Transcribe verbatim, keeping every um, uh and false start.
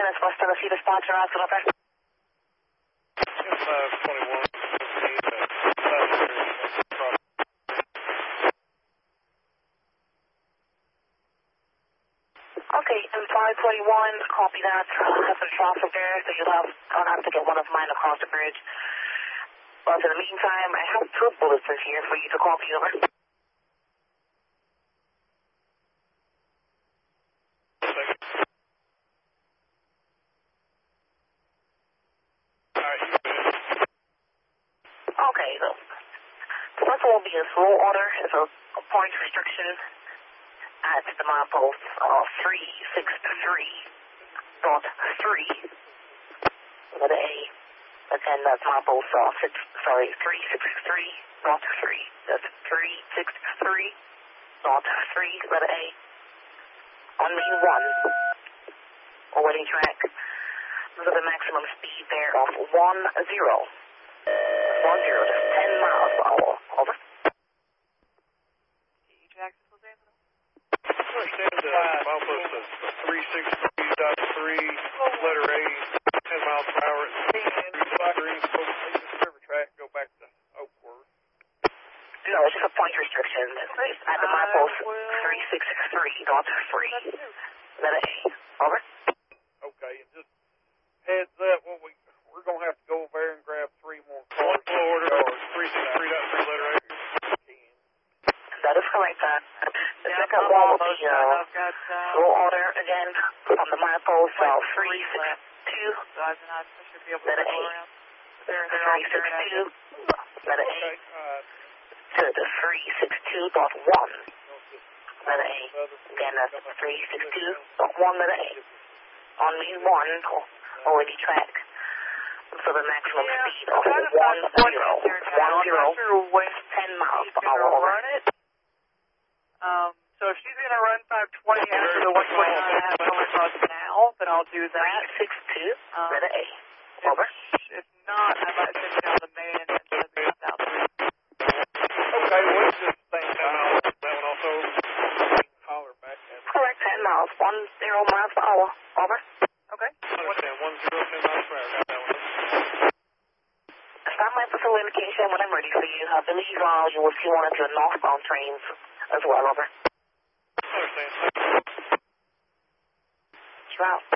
American is West Tennessee response to Route over. five twenty-one. Okay, and five twenty-one, copy that. Have some traffic there, so you'll have, I'll have to get one of mine across the bridge. But in the meantime, I have two bullets in here for you to copy over. Okay, so the first one will be a slow order. It's a, a point restriction at the milepost uh, three six three dot three, letter A. And that's milepost uh, six, sorry, three six three dot three. That's three six three dot three, letter A. On main one, awaiting track. Look at the maximum speed there of one zero. One zero, just ten miles per hour. Over. Jackson, Los Angeles. I understand uh, milepost is three six three dot three, letter A, ten miles per hour. Green, river track, go back to Oakworth. No, it's just a point restriction. It's at the milepost three six three dot three, letter A. Over. Okay, and just heads up, well, we, we're going to have to go over there and grab three more cars. One order, three six three dot three, letter A. That is correct, uh, the yeah, second one will be uh, slow order again from the milepost uh, three six two, letter A. three six two, letter A. To the three six two dot one, letter A. Again, that's three six two dot one, letter A. On main one, already track. So the maximum yeah, speed of one zero, one zero, ten miles per hour over. Um, so if she's going to run five twenty after the one twenty-nine I have coming across now, then I'll do that. three six two, um, letter A. Over. If, if not, I might send you down the main and then send you south. Okay, what's this thing down? That one also holler back at me. Correct, ten miles, one zero miles per hour. Over. Okay. I understand, one zero, ten miles per hour. Got that one. Stop my facility indication when I'm ready for you. I believe uh, you will see one of your northbound trains as well, over. I understand. Route.